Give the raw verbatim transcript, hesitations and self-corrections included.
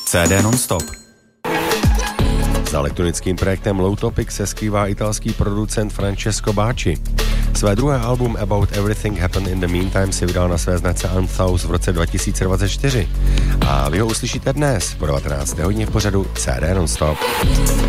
C D non-stop. Za elektronickým projektem Low Topic se skrývá italský producent Francesco Bacci. Své druhé album About Everything Happened in the Meantime si vydal na své značce Unthouse v roce dva tisíce dvacet čtyři. A vy ho uslyšíte dnes po devatenácté hodině v pořadu C D non-stop.